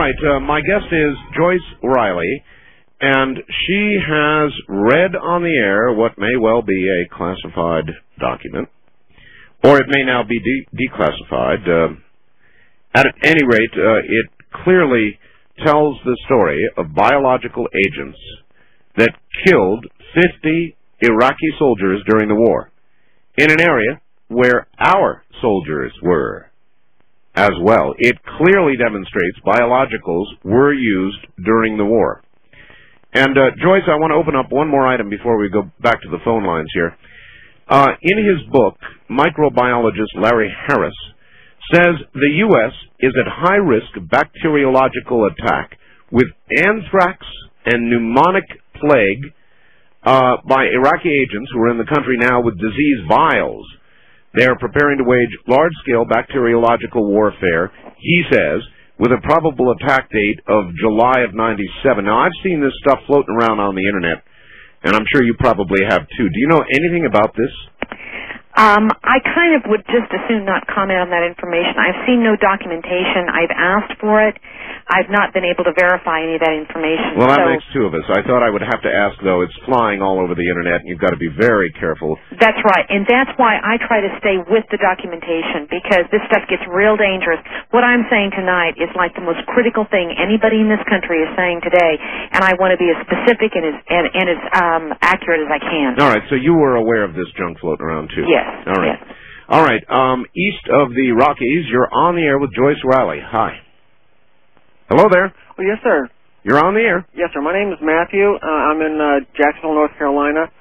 right, my guest is Joyce Riley, and she has read on the air what may well be a classified document, or it may now be declassified. At any rate, it clearly tells the story of biological agents that killed 50 Iraqi soldiers during the war in an area where our soldiers were as well. It clearly demonstrates biologicals were used during the war. And, Joyce, I want to open up one more item before we go back to the phone lines here. In his book, microbiologist Larry Harris says the U.S. is at high risk of bacteriological attack with anthrax and pneumonic plague by Iraqi agents who are in the country now with disease vials. They are preparing to wage large-scale bacteriological warfare, he says, with a probable attack date of July of '97. Now, I've seen this stuff floating around on the Internet, and I'm sure you probably have, too. Do you know anything about this? I kind of would just as soon not comment on that information. I've seen no documentation. I've asked for it. I've not been able to verify any of that information. Well, that makes two of us. I thought I would have to ask, though. It's flying all over the Internet, and you've got to be very careful. That's right, and that's why I try to stay with the documentation, because this stuff gets real dangerous. What I'm saying tonight is like the most critical thing anybody in this country is saying today, and I want to be as specific and as accurate as I can. All right, so you were aware of this junk floating around, too? Yes. All right. Yes. All right, east of the Rockies, you're on the air with Joyce Riley. Hi. Hello there. Oh, yes, sir. You're on the air. Yes, sir. My name is Matthew. I'm in Jacksonville, North Carolina.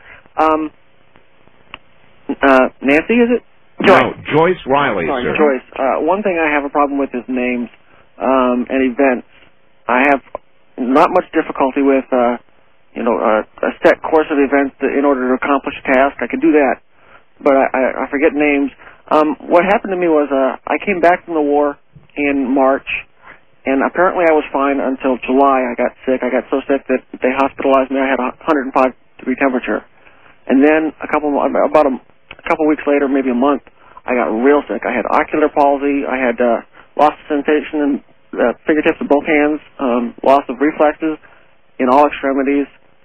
Nancy, is it? Joyce. No, Joyce Riley, sorry, sir. Joyce. One thing I have a problem with is names and events. I have not much difficulty with, a set course of events in order to accomplish a task. I could do that, but I forget names. What happened to me was I came back from the war in March, and apparently I was fine until July. I got sick. I got so sick that they hospitalized me. I had a 105-degree temperature. And then about a couple weeks later, maybe a month, I got real sick. I had ocular palsy. I had loss of sensation in the fingertips of both hands, loss of reflexes in all extremities.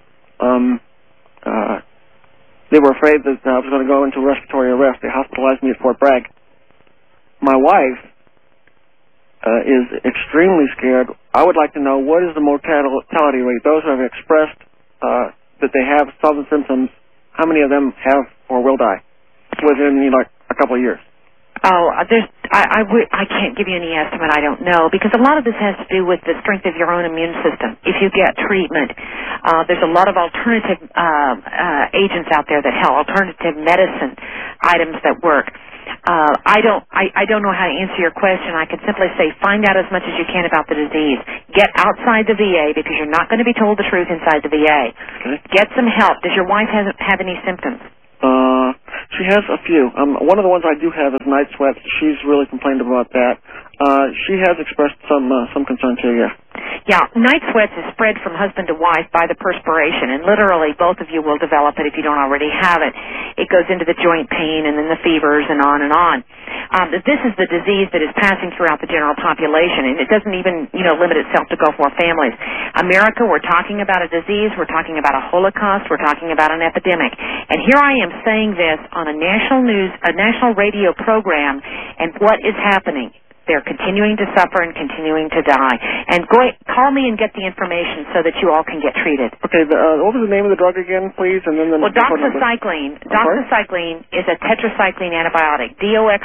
They were afraid that I was going to go into respiratory arrest. They hospitalized me at Fort Bragg. My wife is extremely scared. I would like to know, what is the mortality rate? Those who have expressed that they have some symptoms, how many of them have or will die within a couple of years? Oh, I can't give you any estimate. I don't know, because a lot of this has to do with the strength of your own immune system. If you get treatment, there's a lot of alternative agents out there that help, alternative medicine items that work. I don't know how to answer your question. I can simply say find out as much as you can about the disease. Get outside the VA, because you're not going to be told the truth inside the VA. Okay. Get some help. Does your wife have any symptoms? She has a few. One of the ones I do have is night sweats. She's really complained about that. She has expressed some concern too, yeah. Yeah, night sweats is spread from husband to wife by the perspiration, and literally both of you will develop it if you don't already have it. It goes into the joint pain and then the fevers and on and on. This is the disease that is passing throughout the general population, and it doesn't even, limit itself to Gulf War families. America, we're talking about a disease, we're talking about a Holocaust, we're talking about an epidemic. And here I am saying this on a national radio program, and what is happening? They're continuing to suffer and continuing to die. And call me and get the information so that you all can get treated. Okay, what was the name of the drug again, please? And then doxycycline. Doxycycline is a tetracycline antibiotic.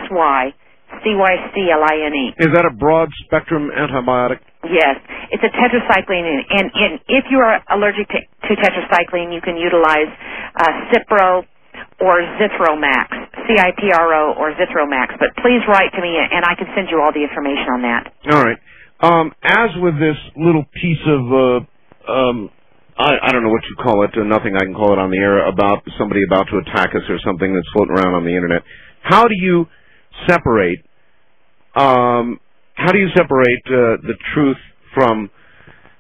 DOXYCYCLINE. Is that a broad-spectrum antibiotic? Yes. It's a tetracycline. And if you are allergic to tetracycline, you can utilize Cipro or Zithromax, CIPRO or Zithromax. But please write to me, and I can send you all the information on that. All right. As with this little piece of, I don't know what you call it, nothing I can call it on the air, about somebody about to attack us or something that's floating around on the Internet, how do you separate the truth from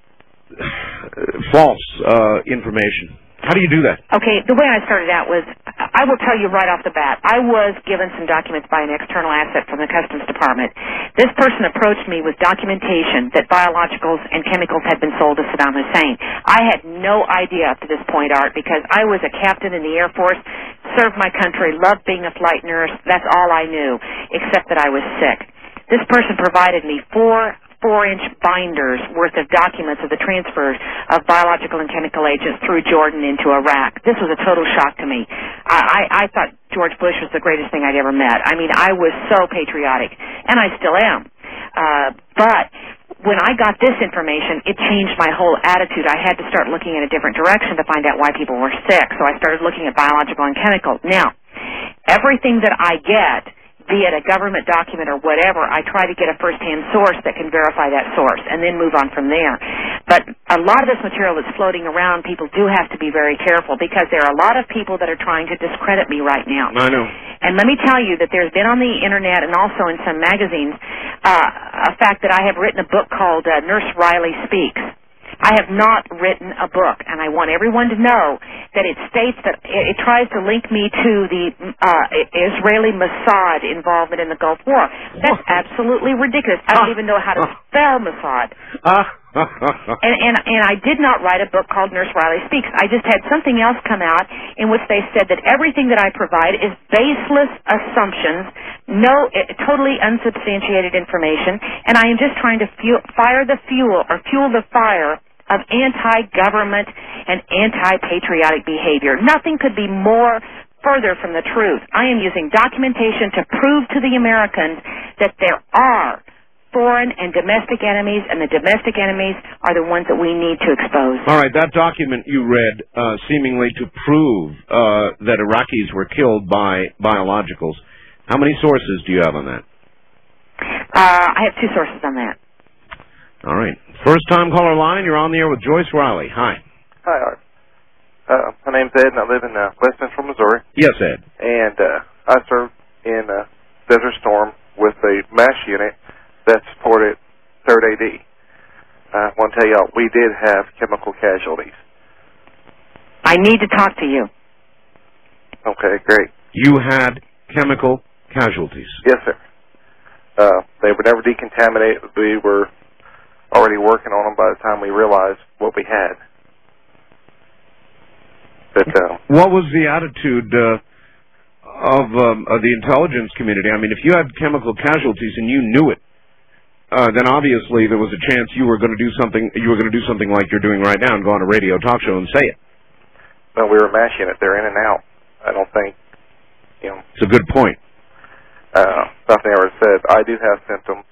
false information? How do you do that? Okay, the way I started out was I will tell you right off the bat, I was given some documents by an external asset from the Customs Department. This person approached me with documentation that biologicals and chemicals had been sold to Saddam Hussein. I had no idea up to this point, Art, because I was a captain in the Air Force, served my country, loved being a flight nurse. That's all I knew, except that I was sick. This person provided me 4-inch binders worth of documents of the transfers of biological and chemical agents through Jordan into Iraq. This was a total shock to me. I thought George Bush was the greatest thing I'd ever met. I mean, I was so patriotic, and I still am. But when I got this information, it changed my whole attitude. I had to start looking in a different direction to find out why people were sick, so I started looking at biological and chemical. Now, everything that I get, be it a government document or whatever, I try to get a first-hand source that can verify that source and then move on from there. But a lot of this material that's floating around, people do have to be very careful because there are a lot of people that are trying to discredit me right now. I know. And let me tell you that there's been on the Internet and also in some magazines a fact that I have written a book called Nurse Riley Speaks. I have not written a book, and I want everyone to know that it states that it tries to link me to the Israeli Mossad involvement in the Gulf War. That's absolutely ridiculous. I don't even know how to spell Mossad. And I did not write a book called Nurse Riley Speaks. I just had something else come out in which they said that everything that I provide is baseless assumptions, totally unsubstantiated information, and I am just trying to fuel the fire of anti-government and anti-patriotic behavior. Nothing could be more further from the truth. I am using documentation to prove to the Americans that there are foreign and domestic enemies, and the domestic enemies are the ones that we need to expose. All right, that document you read seemingly to prove that Iraqis were killed by biologicals. How many sources do you have on that? I have 2 sources on that. All right. First-time caller line, you're on the air with Joyce Riley. Hi. Hi, Art. My name's Ed, and I live in West Central, Missouri. Yes, Ed. And I served in Desert Storm with a MASH unit that supported 3rd AD. I want to tell y'all, we did have chemical casualties. I need to talk to you. Okay, great. You had chemical casualties? Yes, sir. They were never decontaminated. We were already working on them by the time we realized what we had. But, what was the attitude of the intelligence community? I mean, if you had chemical casualties and you knew it, then obviously there was a chance you were going to do something. You were going to do something like you're doing right now and go on a radio talk show and say it. Well, we were mashing it. They're in and out. I don't think, It's a good point. Nothing ever said. I do have symptoms.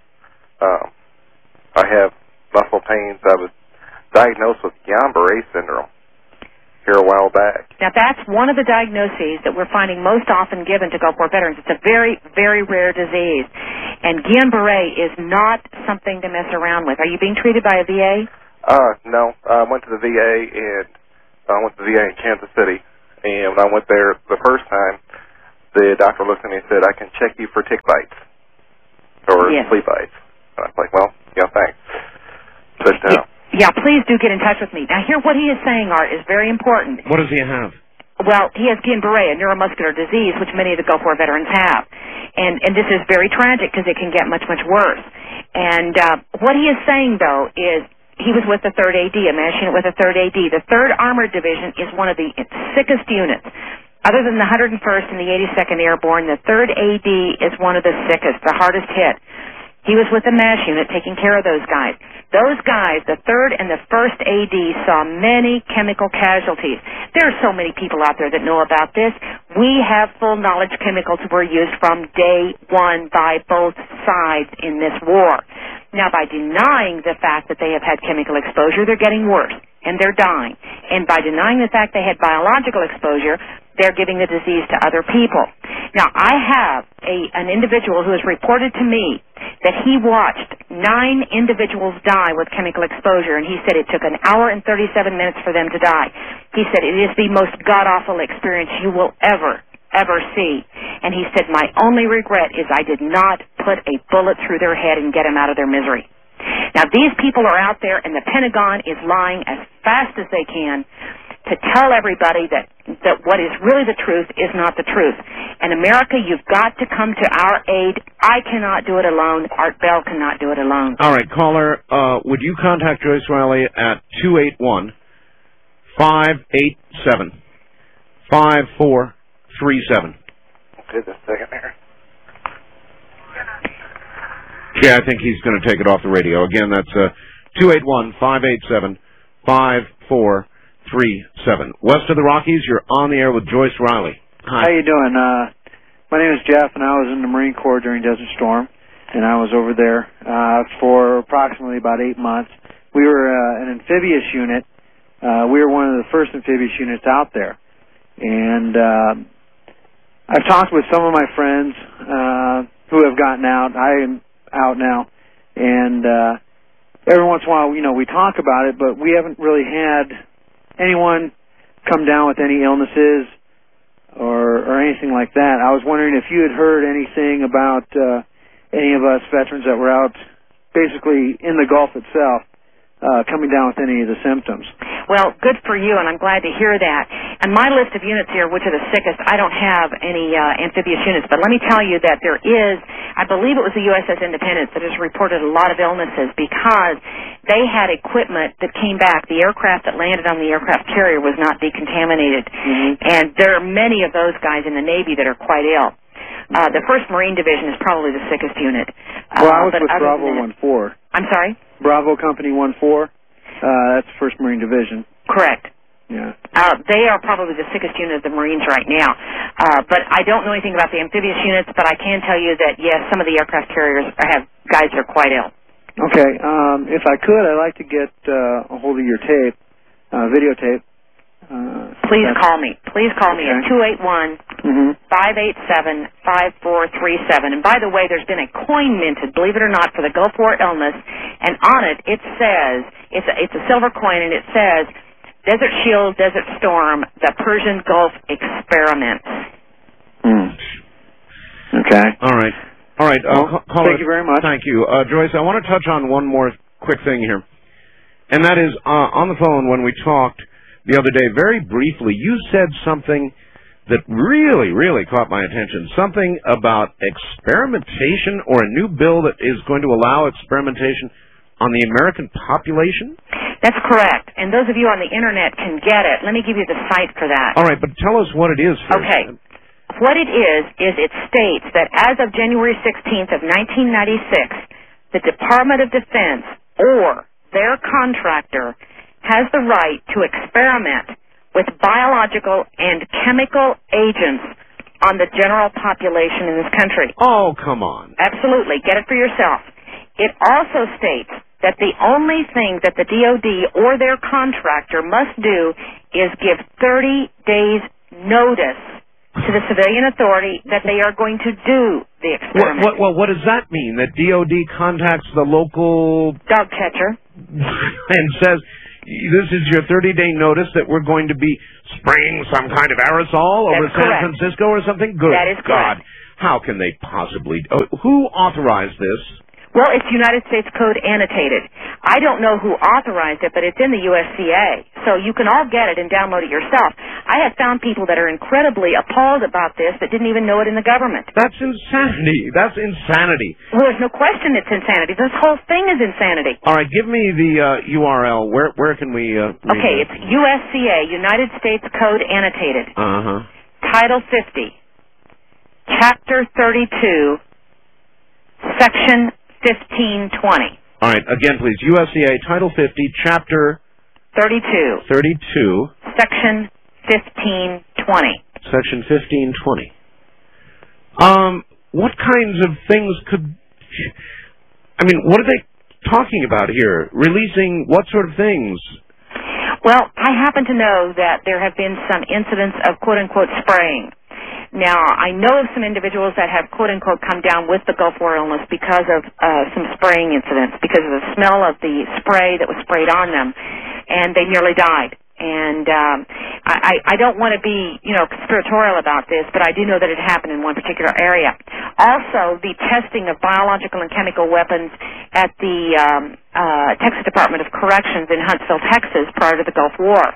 I have muscle pains. I was diagnosed with Guillain-Barré syndrome here a while back. Now, that's one of the diagnoses that we're finding most often given to Gulf War veterans. It's a very, very rare disease. And Guillain-Barré is not something to mess around with. Are you being treated by a VA? No. I went to the VA, and I went to the VA in Kansas City. And when I went there the first time, the doctor looked at me and said, I can check you for tick bites or flea bites. And I was like, well, yeah, thanks. But, yeah, please do get in touch with me. Now, here what he is saying, Art, is very important. What does he have? Well, he has Guillain-Barré, a neuromuscular disease, which many of the Gulf War veterans have. And this is very tragic because it can get much, much worse. And what he is saying, though, is he was with the 3rd AD, a MASH unit with the 3rd AD. The 3rd Armored Division is one of the sickest units. Other than the 101st and the 82nd Airborne, the 3rd AD is one of the sickest, the hardest hit. He was with the MASH unit taking care of those guys. Those guys, the 3rd and the 1st AD, saw many chemical casualties. There are so many people out there that know about this. We have full knowledge chemicals were used from day one by both sides in this war. Now, by denying the fact that they have had chemical exposure, they're getting worse, and they're dying. And by denying the fact they had biological exposure, they're giving the disease to other people. Now, I have an individual who has reported to me that he watched 9 individuals die with chemical exposure, and he said it took 1 hour and 37 minutes for them to die. He said it is the most god-awful experience you will ever see. And he said, my only regret is I did not put a bullet through their head and get them out of their misery. Now, these people are out there, and the Pentagon is lying as fast as they can. to tell everybody that what is really the truth is not the truth. And America, you've got to come to our aid. I cannot do it alone. Art Bell cannot do it alone. All right, caller, would you contact Joyce Riley at 281-587-5437? Okay, just a second here. Yeah, I think he's going to take it off the radio. Again, that's 281-587-5437. West of the Rockies, you're on the air with Joyce Riley. Hi. How you doing? My name is Jeff, and I was in the Marine Corps during Desert Storm, and I was over there for approximately about 8 months. We were an amphibious unit. We were one of the first amphibious units out there. And I've talked with some of my friends who have gotten out. I am out now. And every once in a while, we talk about it, but we haven't really had anyone come down with any illnesses or anything like that. I was wondering if you had heard anything about any of us veterans that were out basically in the Gulf itself coming down with any of the symptoms. Well, good for you, and I'm glad to hear that. And my list of units here, which are the sickest, I don't have any amphibious units, but let me tell you that there is, I believe it was the USS Independence that has reported a lot of illnesses because they had equipment that came back. The aircraft that landed on the aircraft carrier was not decontaminated. Mm-hmm. And there are many of those guys in the Navy that are quite ill. The 1st Marine Division is probably the sickest unit. Well, I was with Bravo 1-4. I'm sorry? Bravo Company 1-4. That's 1st Marine Division. Correct. Yeah. They are probably the sickest unit of the Marines right now. But I don't know anything about the amphibious units, but I can tell you that, yes, some of the aircraft carriers have guys that are quite ill. Okay. If I could, I'd like to get a hold of your tape, videotape. Please call me. Please call me at 281-587-5437. And by the way, there's been a coin minted, believe it or not, for the Gulf War illness, and on it says, it's a silver coin, and it says, Desert Shield, Desert Storm, the Persian Gulf Experiment. Okay. All right. Well, thank you very much. Thank you. Joyce, I want to touch on one more quick thing here, and that is on the phone when we talked the other day, very briefly, you said something that really, really caught my attention. Something about experimentation or a new bill that is going to allow experimentation on the American population? That's correct. And those of you on the Internet can get it. Let me give you the site for that. All right, but tell us what it is first. Okay. What it is it states that as of January 16th of 1996, the Department of Defense or their contractor has the right to experiment with biological and chemical agents on the general population in this country. Oh, come on. Absolutely. Get it for yourself. It also states that the only thing that the DOD or their contractor must do is give 30 days notice to the civilian authority that they are going to do the experiment. What does that mean? That DOD contacts the local dog catcher and says, this is your 30-day notice that we're going to be spraying some kind of aerosol over San Francisco or something? Good that is correct. God. How can they possibly... who authorized this? Well, it's United States Code annotated. I don't know who authorized it, but it's in the USCA. So you can all get it and download it yourself. I have found people that are incredibly appalled about this that didn't even know it in the government. That's insanity. That's insanity. Well, there's no question it's insanity. This whole thing is insanity. All right, give me the URL. Where can we read Okay, that? it's USCA, United States Code annotated. Uh-huh. Title 50, Chapter 32, Section 1520. All right, again, please. USCA, Title 50, Chapter 32. Section 1520. Section 1520. What kinds of things could... I mean, what are they talking about here? Releasing what sort of things? Well, I happen to know that there have been some incidents of quote-unquote spraying. Now, I know of some individuals that have, quote-unquote, come down with the Gulf War illness because of some spraying incidents, because of the smell of the spray that was sprayed on them, and they nearly died. And I don't want to be, conspiratorial about this, but I do know that it happened in one particular area. Also, the testing of biological and chemical weapons at the Texas Department of Corrections in Huntsville, Texas, prior to the Gulf War,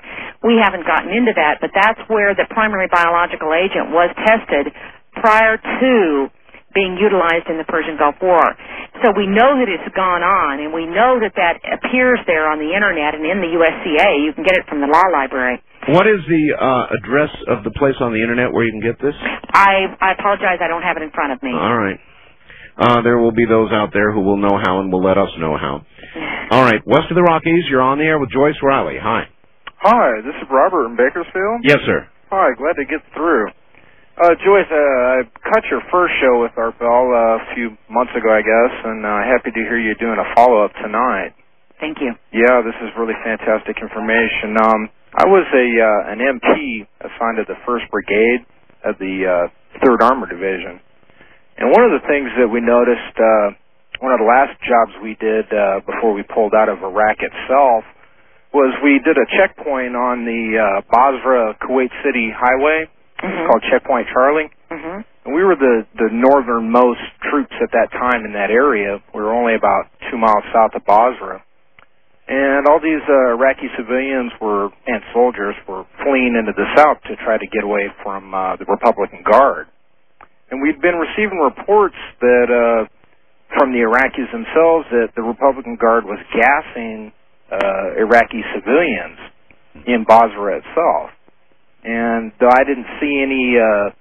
We haven't gotten into that, but that's where the primary biological agent was tested prior to being utilized in the Persian Gulf War. So we know that it's gone on, and we know that that appears there on the Internet and in the USCA. You can get it from the law library. What is the address of the place on the Internet where you can get this? I apologize, I don't have it in front of me. All right. There will be those out there who will know how and will let us know how. All right, west of the Rockies, you're on the air with Joyce Riley. Hi. Hi, this is Robert in Bakersfield. Yes, sir. Hi, glad to get through. Joyce, I caught your first show with Art Bell a few months ago, I guess, and happy to hear you doing a follow-up tonight. Thank you. Yeah, this is really fantastic information. I was an MP assigned to the 1st Brigade of the 3rd Armored Division. And one of the things that we noticed, one of the last jobs we did before we pulled out of Iraq itself, was we did a checkpoint on the Basra-Kuwait City highway. It's called Checkpoint Charlie. And we were the northernmost troops at that time in that area. We were only about 2 miles south of Basra. And all these Iraqi civilians and soldiers were fleeing into the south to try to get away from the Republican Guard. And we'd been receiving reports that from the Iraqis themselves that the Republican Guard was gassing Iraqi civilians in Basra itself. And though I didn't see any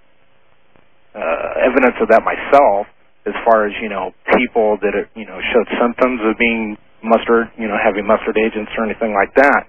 evidence of that myself, as far as, people that, showed symptoms of being mustard, having mustard agents or anything like that,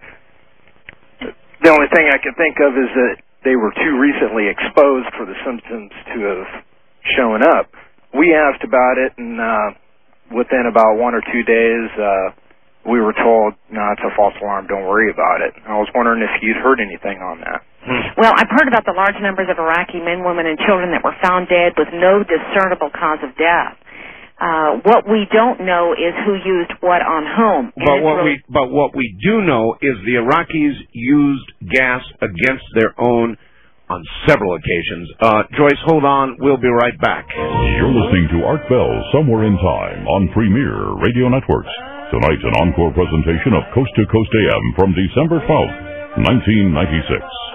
the only thing I can think of is that they were too recently exposed for the symptoms to have shown up. We asked about it, and within about 1 or 2 days, we were told, no, it's a false alarm, don't worry about it. I was wondering if you'd heard anything on that. Well, I've heard about the large numbers of Iraqi men, women, and children that were found dead with no discernible cause of death. What we don't know is who used what on whom. But what we do know is the Iraqis used gas against their own on several occasions. Joyce, hold on. We'll be right back. You're listening to Art Bell, Somewhere in Time on Premier Radio Networks. Tonight, an encore presentation of Coast to Coast AM from December 12th, 1996.